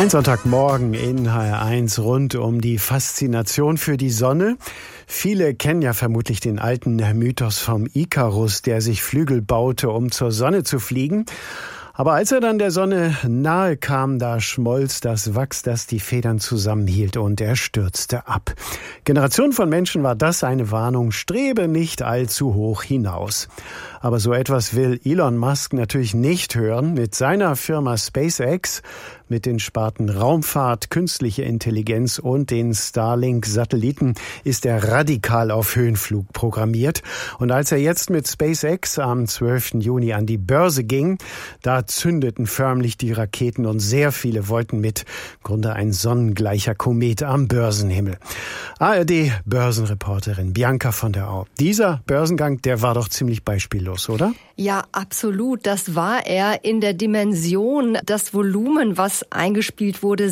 Ein Sonntagmorgen in HR1 rund um die Faszination für die Sonne. Viele kennen ja vermutlich den alten Mythos vom Ikarus, der sich Flügel baute, um zur Sonne zu fliegen. Aber als er dann der Sonne nahe kam, da schmolz das Wachs, das die Federn zusammenhielt, und er stürzte ab. Generationen von Menschen war das eine Warnung: strebe nicht allzu hoch hinaus. Aber so etwas will Elon Musk natürlich nicht hören. Mit seiner Firma SpaceX, mit den Sparten Raumfahrt, künstliche Intelligenz und den Starlink-Satelliten ist er radikal auf Höhenflug programmiert. Und als er jetzt mit SpaceX am 12. Juni an die Börse ging, da zündeten förmlich die Raketen und sehr viele wollten mit. Im Grunde ein sonnengleicher Komet am Börsenhimmel. ARD-Börsenreporterin Bianca von der Au. Dieser Börsengang, der war doch ziemlich beispiellos, oder? Ja, absolut. Das war er in der Dimension, das Volumen, was eingespielt wurde,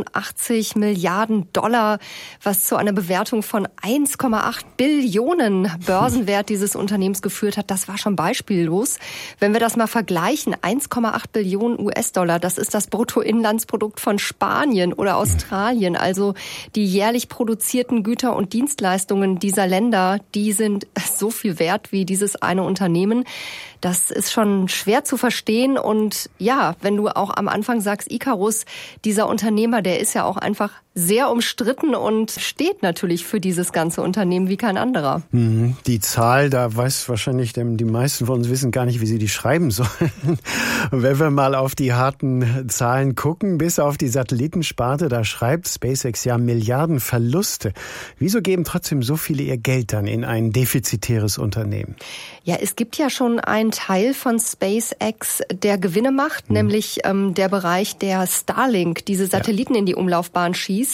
86 Milliarden $, was zu einer Bewertung von 1,8 Billionen Börsenwert dieses Unternehmens geführt hat. Das war schon beispiellos. Wenn wir das mal vergleichen, 1,8 Billionen US-Dollar, das ist das Bruttoinlandsprodukt von Spanien oder Australien. Also die jährlich produzierten Güter und Dienstleistungen dieser Länder, die sind so viel wert wie dieses eine Unternehmen. Das ist schon schwer zu verstehen. Und ja, wenn du auch am Anfang sagst, Ikarus, dieser Unternehmer, der ist ja auch einfach sehr umstritten und steht natürlich für dieses ganze Unternehmen wie kein anderer. Die Zahl, da weiß wahrscheinlich die meisten von uns wissen gar nicht, wie sie die schreiben sollen. Und wenn wir mal auf die harten Zahlen gucken, bis auf die Satellitensparte, da schreibt SpaceX ja Milliarden Verluste. Wieso geben trotzdem so viele ihr Geld dann in ein defizitäres Unternehmen? Ja, es gibt ja schon einen Teil von SpaceX, der Gewinne macht, nämlich der Bereich, der Starlink, diese Satelliten in die Umlaufbahn schießt.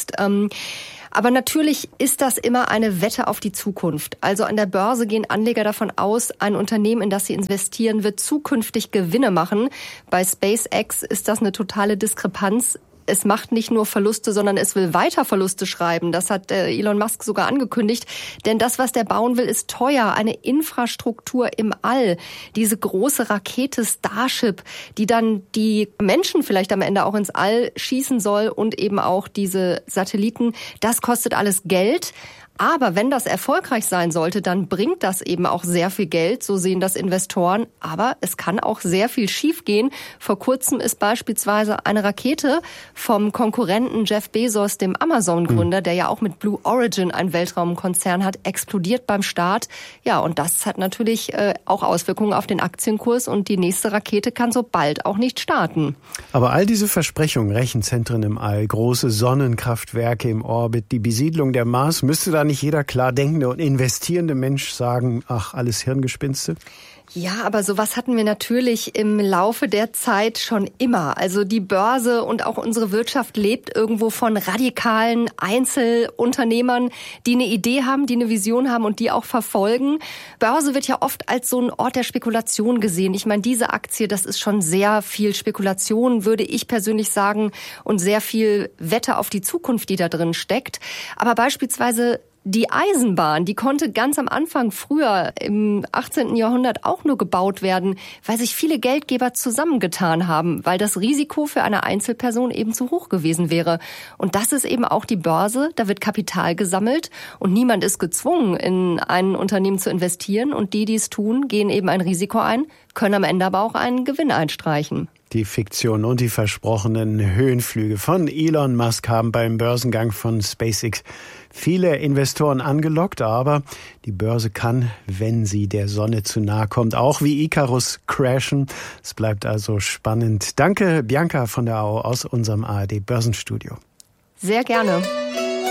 Aber natürlich ist das immer eine Wette auf die Zukunft. Also an der Börse gehen Anleger davon aus, ein Unternehmen, in das sie investieren, wird zukünftig Gewinne machen. Bei SpaceX ist das eine totale Diskrepanz. Es macht nicht nur Verluste, sondern es will weiter Verluste schreiben. Das hat Elon Musk sogar angekündigt. Denn das, was der bauen will, ist teuer. Eine Infrastruktur im All. Diese große Rakete Starship, die dann die Menschen vielleicht am Ende auch ins All schießen soll und eben auch diese Satelliten. Das kostet alles Geld. Aber wenn das erfolgreich sein sollte, dann bringt das eben auch sehr viel Geld, so sehen das Investoren. Aber es kann auch sehr viel schiefgehen. Vor kurzem ist beispielsweise eine Rakete vom Konkurrenten Jeff Bezos, dem Amazon-Gründer, der ja auch mit Blue Origin einen Weltraumkonzern hat, explodiert beim Start. Ja, und das hat natürlich auch Auswirkungen auf den Aktienkurs und die nächste Rakete kann so bald auch nicht starten. Aber all diese Versprechungen, Rechenzentren im All, große Sonnenkraftwerke im Orbit, die Besiedlung der Mars, müsste da nicht jeder klar denkende und investierende Mensch sagen, ach, alles Hirngespinste? Ja, aber sowas hatten wir natürlich im Laufe der Zeit schon immer. Also die Börse und auch unsere Wirtschaft lebt irgendwo von radikalen Einzelunternehmern, die eine Idee haben, die eine Vision haben und die auch verfolgen. Börse wird ja oft als so ein Ort der Spekulation gesehen. Ich meine, diese Aktie, das ist schon sehr viel Spekulation, würde ich persönlich sagen, und sehr viel Wette auf die Zukunft, die da drin steckt. Aber beispielsweise die Eisenbahn, die konnte ganz am Anfang, früher im 18. Jahrhundert auch nur gebaut werden, weil sich viele Geldgeber zusammengetan haben, weil das Risiko für eine Einzelperson eben zu hoch gewesen wäre. Und das ist eben auch die Börse, da wird Kapital gesammelt und niemand ist gezwungen, in ein Unternehmen zu investieren. Und die es tun, gehen eben ein Risiko ein, können am Ende aber auch einen Gewinn einstreichen. Die Fiktion und die versprochenen Höhenflüge von Elon Musk haben beim Börsengang von SpaceX viele Investoren angelockt, aber die Börse kann, wenn sie der Sonne zu nahe kommt, auch wie Ikarus crashen. Es bleibt also spannend. Danke, Bianca von der Au aus unserem ARD Börsenstudio. Sehr gerne.